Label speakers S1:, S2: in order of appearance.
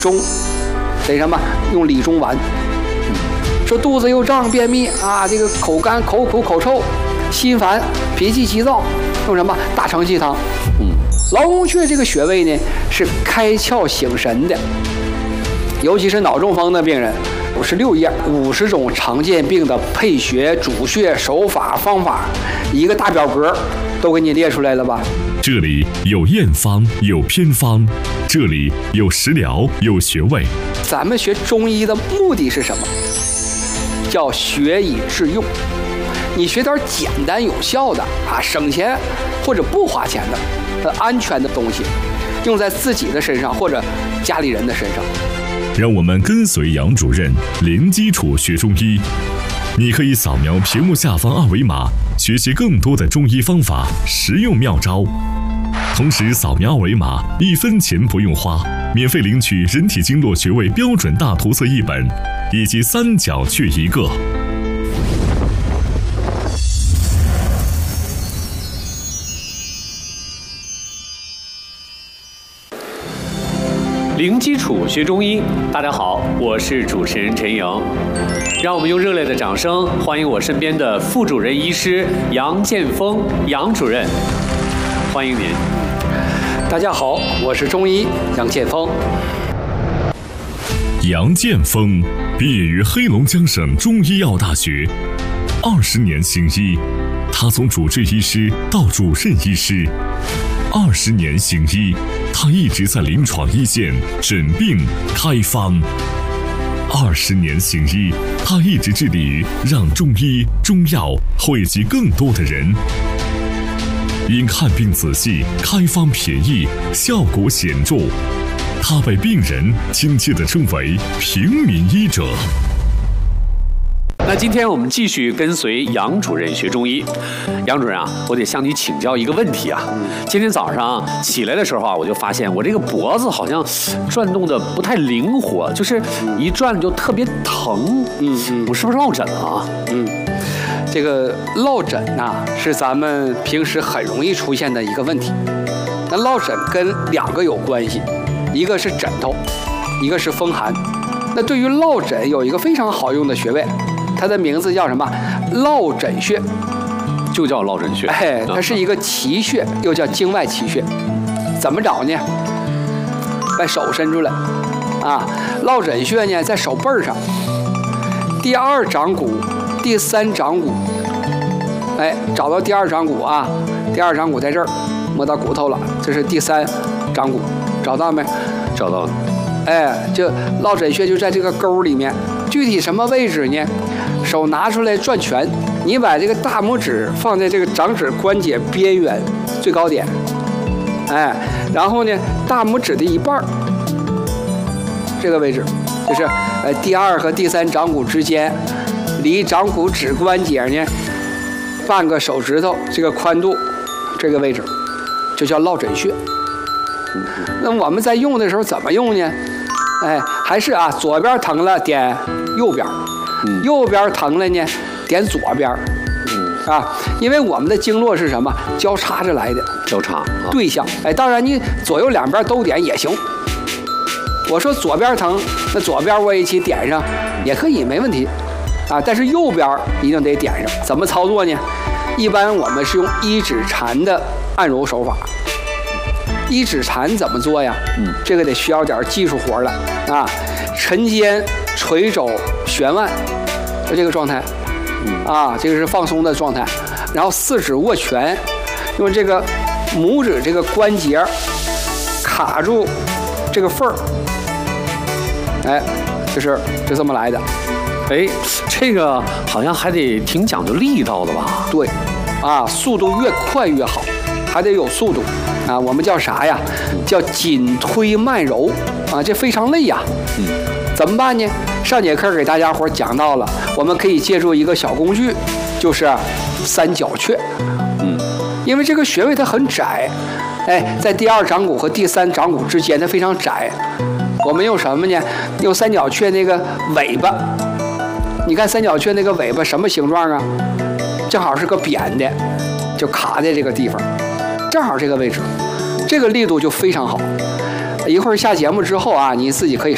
S1: 中得什么？用理中丸。说肚子又胀便秘啊，这个口干口苦口臭，心烦脾气急躁，用什么？大承气汤。劳宫穴这个穴位呢是开窍醒神的，尤其是脑中风的病人，56页50种常见病的配穴、主穴、手法、方法，一个大表格都给你列出来了吧？
S2: 这里有验方，有偏方，这里有食疗，有穴位。
S1: 咱们学中医的目的是什么？叫学以致用。你学点简单有效的啊，省钱或者不花钱的、安全的东西，用在自己的身上或者家里人的身上。
S2: 让我们跟随杨主任零基础学中医。你可以扫描屏幕下方2维码，学习更多的中医方法、实用妙招。同时扫描2维码，1分钱不用花，免费领取人体经络穴位标准大图册1本，以及3角穴1个。
S3: 零基础学中医，大家好，我是主持人陈莹。让我们用热烈的掌声欢迎我身边的副主任医师杨建峰杨主任，欢迎您。
S1: 大家好，我是中医杨建峰。
S2: 杨建峰毕业于黑龙江省中医药大学，20年行医，他从主治医师到主任医师，20年行医，他一直在临床一线诊病开方。20年行医，他一直致力于让中医中药惠及更多的人。因看病仔细，开方便宜，效果显著，他被病人亲切地称为平民医者。
S3: 那今天我们继续跟随杨主任学中医。杨主任啊，我得向你请教一个问题啊。今天早上起来的时候啊，我就发现我这个脖子好像转动的不太灵活，就是一转就特别疼。我是不是落枕啊？
S1: 这个落枕呐，是咱们平时很容易出现的一个问题。那落枕跟2个有关系，一个是枕头，一个是风寒。那对于落枕有一个非常好用的穴位，它的名字叫什么？落枕穴，
S3: 就叫落枕穴。
S1: 它是一个奇穴，又叫经外奇穴。怎么找呢？把手伸出来，啊，落枕穴呢在手背上，第2掌骨、第3掌骨，找到第2掌骨啊，第2掌骨在这儿，摸到骨头了，这是第3掌骨，找到没？
S3: 找到了。
S1: 就落枕穴就在这个沟里面，具体什么位置呢？手拿出来转拳，你把这个大拇指放在这个掌指关节边缘最高点，然后呢，大拇指的一半，这个位置就是第2和第3掌骨之间，离掌骨指关节呢半个手指头这个宽度，这个位置就叫落枕穴。那我们在用的时候怎么用呢？还是啊，左边疼了点右边，右边疼了呢点左边，因为我们的经络是什么？交叉着来的，
S3: 交叉
S1: 对象。当然你左右两边都点也行。我说左边疼，那左边我一起点上也可以，没问题但是右边一定得点上。怎么操作呢？一般我们是用1指禅的按揉手法。1指禅怎么做呀？这个得需要点技术活了沉肩垂肘旋腕，就这个状态这个是放松的状态。然后4指握拳，用这个拇指这个关节卡住这个缝儿，就这么来的。
S3: 这个好像还得挺讲究力道的吧？
S1: 对速度越快越好，还得有速度我们叫啥呀？叫紧推慢揉这非常累呀。怎么办呢？上节课给大家伙讲到了，我们可以借助一个小工具，就是3角穴。因为这个穴位它很窄，在第2掌骨和第3掌骨之间它非常窄。我们用什么呢？用3角穴那个尾巴。你看3角穴那个尾巴什么形状啊？正好是个扁的，就卡在这个地方，正好这个位置，这个力度就非常好。一会儿下节目之后你自己可以